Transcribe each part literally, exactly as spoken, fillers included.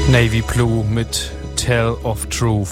Navy Blue mit Tell of Truth.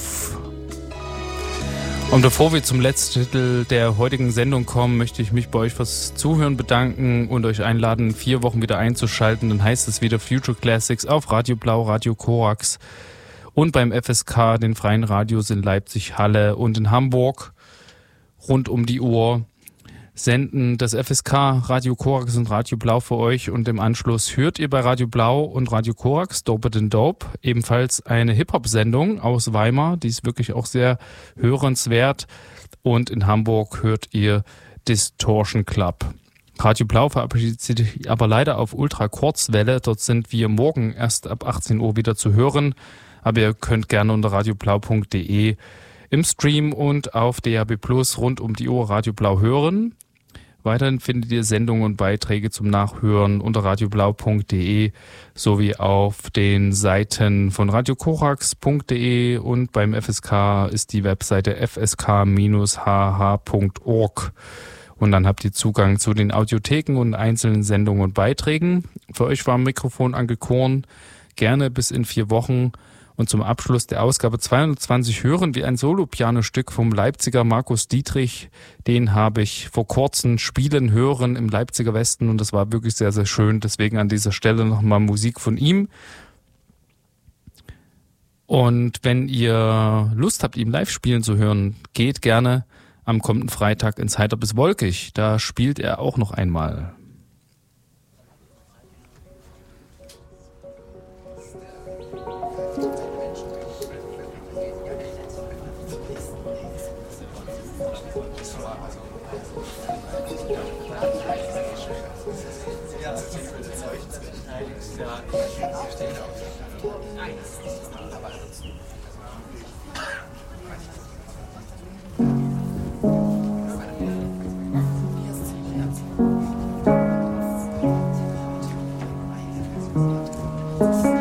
Und bevor wir zum letzten Titel der heutigen Sendung kommen, möchte ich mich bei euch fürs Zuhören bedanken und euch einladen, vier Wochen wieder einzuschalten. Dann heißt es wieder Future Classics auf Radio Blau, Radio Korax und beim F S K, den freien Radios in Leipzig, Halle und in Hamburg rund um die Uhr. Senden das F S K, Radio Korax und Radio Blau für euch und im Anschluss hört ihr bei Radio Blau und Radio Korax Dope It and Dope ebenfalls eine Hip-Hop-Sendung aus Weimar, die ist wirklich auch sehr hörenswert, und in Hamburg hört ihr Distortion Club. Radio Blau verabschiedet sich aber leider auf Ultra-Kurzwelle, dort sind wir morgen erst ab achtzehn Uhr wieder zu hören, aber ihr könnt gerne unter radioblau punkt de im Stream und auf D A B Plus rund um die Uhr Radio Blau hören. Weiterhin findet ihr Sendungen und Beiträge zum Nachhören unter radioblau punkt de sowie auf den Seiten von radiokorax punkt de und beim F S K ist die Webseite f s k dash h h punkt org. Und dann habt ihr Zugang zu den Audiotheken und einzelnen Sendungen und Beiträgen. Für euch war am Mikrofon Anke Korn. Gerne bis in vier Wochen. Und zum Abschluss der Ausgabe zweihundertzwanzig hören wir ein Solo-Piano-Stück vom Leipziger Markus Dietrich. Den habe ich vor kurzem spielen hören im Leipziger Westen und das war wirklich sehr, sehr schön. Deswegen an dieser Stelle nochmal Musik von ihm. Und wenn ihr Lust habt, ihn live spielen zu hören, geht gerne am kommenden Freitag ins Heiter bis Wolkig. Da spielt er auch noch einmal. Thank you.